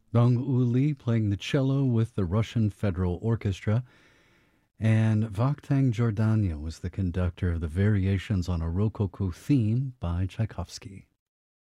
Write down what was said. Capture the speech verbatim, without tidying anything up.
Dong Uli playing the cello with the Russian Federal Orchestra, and Vakhtang Jordania was the conductor of the Variations on a Rococo Theme by Tchaikovsky.